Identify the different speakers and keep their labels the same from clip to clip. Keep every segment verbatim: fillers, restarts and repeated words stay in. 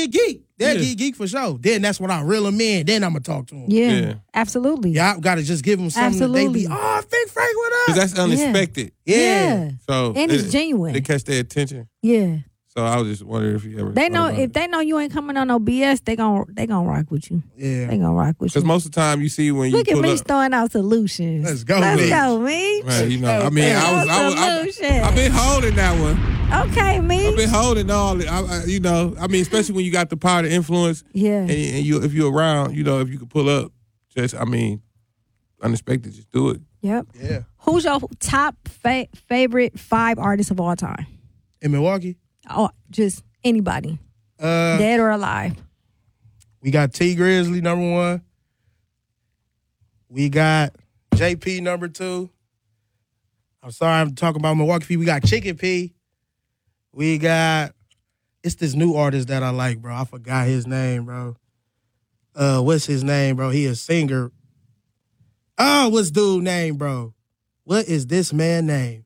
Speaker 1: get geek. They'll
Speaker 2: Yeah.
Speaker 1: get geek for sure. Then that's when I reel them in. Then I'm going to talk to them.
Speaker 3: Yeah,
Speaker 2: Yeah.
Speaker 3: absolutely.
Speaker 1: Yeah, I got to just give them something
Speaker 3: Absolutely.
Speaker 1: that they be, oh, Big Frank with us.
Speaker 2: Because that's unexpected.
Speaker 1: Yeah.
Speaker 3: Yeah.
Speaker 2: So
Speaker 3: And it's
Speaker 2: it-
Speaker 3: genuine.
Speaker 2: They catch their attention.
Speaker 3: Yeah.
Speaker 2: So I was just wondering if you ever.
Speaker 3: They
Speaker 2: thought
Speaker 3: know
Speaker 2: about
Speaker 3: if
Speaker 2: it.
Speaker 3: they know you ain't coming on no B S, they gon' they gon' rock with you.
Speaker 1: Yeah.
Speaker 3: They gonna rock with you.
Speaker 2: Because most of the time you see when you
Speaker 3: Look at
Speaker 2: pull
Speaker 3: me
Speaker 2: up.
Speaker 3: throwing out solutions.
Speaker 1: Let's go,
Speaker 3: Let's
Speaker 1: Mitch.
Speaker 3: go, me.
Speaker 2: Man, you know, I mean, I was, I was, I,
Speaker 3: Solution.
Speaker 2: I've been holding that one.
Speaker 3: Okay, me.
Speaker 2: I've been holding all, it. I, I, you know, I mean, especially when you got the power to influence,
Speaker 3: Yeah.
Speaker 2: and, and you, if you're around, you know, if you could pull up, just, I mean, unexpected, just do it.
Speaker 3: Yep.
Speaker 1: Yeah.
Speaker 3: Who's your top fa- favorite five artists of all time?
Speaker 1: In Milwaukee,
Speaker 3: Oh, just anybody,
Speaker 1: uh,
Speaker 3: dead or alive.
Speaker 1: we got T Grizzly, number one. We got J P, number two. I'm sorry I'm talking about Milwaukee P. We got Chicken P. We got, it's this new artist that I like, bro. I forgot his name, bro. Uh, what's his name, bro? He a singer. Oh, what's dude name, bro? What is this man name?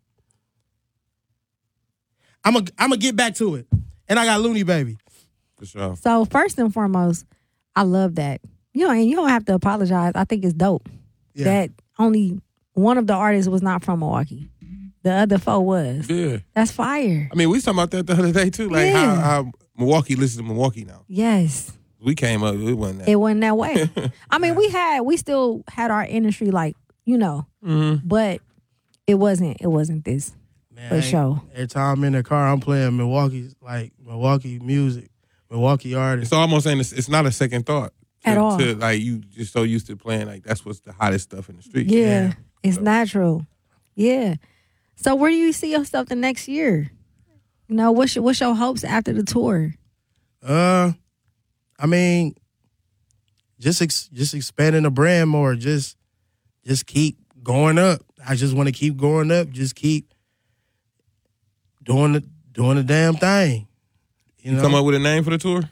Speaker 1: I'm going I'm to get back to it. And I got Looney Baby.
Speaker 2: For sure.
Speaker 3: So first and foremost, I love that. You know, and you don't have to apologize. I think it's dope
Speaker 1: Yeah.
Speaker 3: that only one of the artists was not from Milwaukee. The other four was.
Speaker 2: Yeah.
Speaker 3: That's fire.
Speaker 2: I mean, we was talking about that the other day, too. Like,
Speaker 3: Yeah.
Speaker 2: how, how Milwaukee listens to Milwaukee now.
Speaker 3: Yes.
Speaker 2: We came up, it wasn't that.
Speaker 3: It wasn't that way. I mean, we had we still had our industry, like, you know,
Speaker 2: Mm-hmm.
Speaker 3: but it wasn't it wasn't this.
Speaker 1: Man,
Speaker 3: For
Speaker 1: I ain't-
Speaker 3: sure.
Speaker 1: Every time I'm in the car, I'm playing Milwaukee, like Milwaukee music, Milwaukee artists.
Speaker 2: It's almost saying it's, it's not a second thought. To,
Speaker 3: At all.
Speaker 2: To, like, you just so used to playing, like, that's what's the hottest stuff in the street.
Speaker 3: Yeah.
Speaker 1: Yeah.
Speaker 3: It's
Speaker 2: So-
Speaker 3: natural. Yeah. So where do you see yourself the next year? You know, what's your what's your hopes after the tour?
Speaker 1: Uh, I mean, just ex- just expanding the brand more. Just just keep going up. I just want to keep going up. Just keep doing the doing the damn thing. You
Speaker 2: You
Speaker 1: know?
Speaker 2: come up with a name for the tour?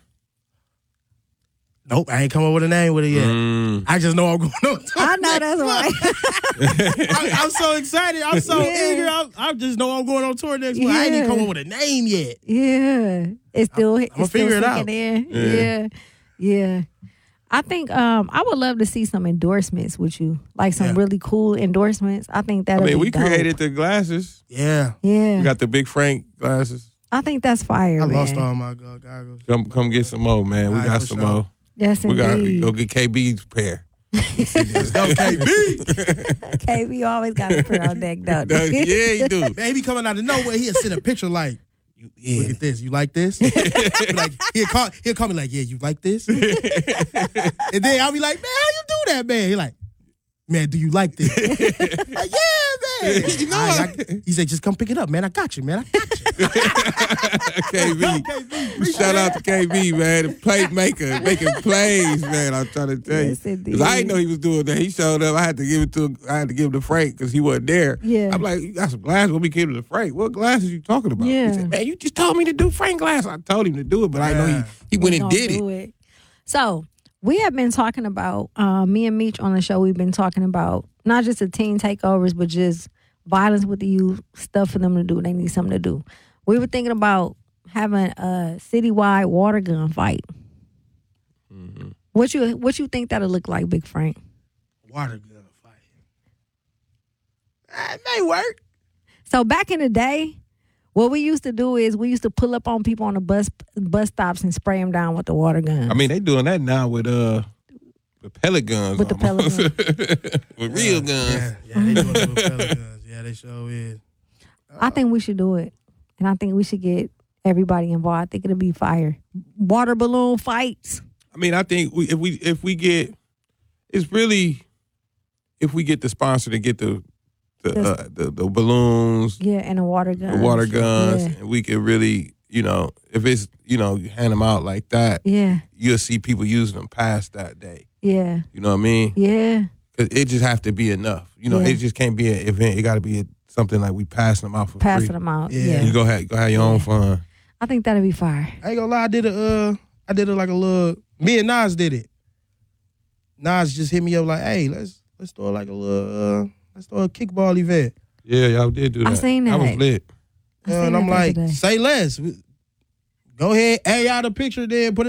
Speaker 1: Nope, I ain't come up with a name with it yet.
Speaker 2: Mm.
Speaker 1: I just know I'm going on tour.
Speaker 3: I know that's right.
Speaker 1: I, I'm so excited. I'm so
Speaker 3: Yeah.
Speaker 1: eager. I, I just know I'm going on tour next week. I ain't even
Speaker 3: Yeah.
Speaker 1: come up with a name yet.
Speaker 3: Yeah. It's still it's
Speaker 1: I'ma
Speaker 3: still
Speaker 1: figure it
Speaker 3: sinking
Speaker 1: out.
Speaker 3: in.
Speaker 2: Yeah.
Speaker 3: Yeah. Yeah. I think um I would love to see some endorsements with you. Like some
Speaker 1: Yeah.
Speaker 3: really cool endorsements. I think
Speaker 2: I
Speaker 3: that'll
Speaker 2: mean,
Speaker 3: be
Speaker 2: we
Speaker 3: dope.
Speaker 2: created the glasses.
Speaker 1: Yeah,
Speaker 3: Yeah.
Speaker 2: We got the Big Frank glasses.
Speaker 3: I think that's fire.
Speaker 1: I
Speaker 3: man.
Speaker 1: lost all my go- goggles.
Speaker 2: Come come get some more, man. We
Speaker 1: All right,
Speaker 2: got
Speaker 1: for
Speaker 2: some
Speaker 1: sure.
Speaker 2: more.
Speaker 3: Yes,
Speaker 2: We got
Speaker 3: indeed.
Speaker 2: go get K B's pair.
Speaker 1: Go K B.
Speaker 3: K B always got a pair on deck, don't
Speaker 2: yeah,
Speaker 3: he?
Speaker 2: you do.
Speaker 1: Man, he be coming out of nowhere. He'll send a picture like, you, look at this. You like this? He like he'll call he'll call me like, yeah, you like this? And then I'll be like, man, how you do that, man? He like, man, do you like this? Like, yeah, man.
Speaker 2: You know
Speaker 1: I-
Speaker 2: what?
Speaker 1: I- he said, just come pick it up, man. I got you, man. I got you.
Speaker 2: K B. Shout out to K B, man. The play maker, making plays, man. I'm trying to tell
Speaker 3: Yes,
Speaker 2: you.
Speaker 3: indeed.
Speaker 2: Because I didn't know he was doing that. He showed up. I had to give it to I had to give it to Frank because he wasn't there.
Speaker 3: Yeah.
Speaker 2: I'm like, you got some glasses. When we came to the Frank, what glasses you talking about?
Speaker 3: Yeah.
Speaker 2: He said, man, you just told me to do Frank glasses. I told him to do it, but I know he, he went
Speaker 3: We
Speaker 2: and
Speaker 3: gonna
Speaker 2: did
Speaker 3: do
Speaker 2: it.
Speaker 3: So we have been talking about uh, me and Meech on the show. We've been talking about not just the teen takeovers, but just violence with the youth, stuff for them to do. They need something to do. We were thinking about having a citywide water gun fight.
Speaker 2: Mm-hmm.
Speaker 3: What you what you think that'll look like, Big Frank?
Speaker 1: Water gun fight. That may work.
Speaker 3: So back in the day, what we used to do is we used to pull up on people on the bus bus stops and spray them down with the water gun.
Speaker 2: I mean, they doing that now with uh the pellet guns.
Speaker 3: With the pellet
Speaker 2: almost. with real guns.
Speaker 1: Yeah, yeah, they doing it with pellet guns. Yeah, they sure is.
Speaker 3: I think we should do it. And I think we should get everybody involved. I think it'll be fire. Water balloon fights.
Speaker 2: I mean, I think we, if we if we get, it's really, if we get the sponsor to get the the uh, the, the balloons,
Speaker 3: Yeah, and the water guns.
Speaker 2: the water guns,
Speaker 3: Yeah.
Speaker 2: and we can really, you know, if it's, you know, you hand them out like that,
Speaker 3: Yeah,
Speaker 2: you'll see people using them past that day.
Speaker 3: yeah,
Speaker 2: You know what I mean?
Speaker 3: yeah.
Speaker 2: 'Cause it just have to be enough. You know,
Speaker 3: Yeah.
Speaker 2: it just can't be an event. It got to be a, something like we passing them out for
Speaker 3: Passing
Speaker 2: free.
Speaker 3: them out.
Speaker 1: Yeah.
Speaker 3: Yeah.
Speaker 2: You go have go have your own fun.
Speaker 3: I think that'll be fire.
Speaker 1: I ain't gonna lie, I did a uh I did it like a little me and Nas did it. Nas just hit me up like, hey, let's let's throw like a little uh let's throw a kickball event.
Speaker 2: Yeah, y'all did do that.
Speaker 3: I seen
Speaker 2: That was
Speaker 3: that.
Speaker 2: lit.
Speaker 3: I
Speaker 1: Uh,
Speaker 3: seen
Speaker 1: and I'm
Speaker 3: that the other
Speaker 1: like,
Speaker 3: day.
Speaker 1: say less. Go ahead, A out the picture then put it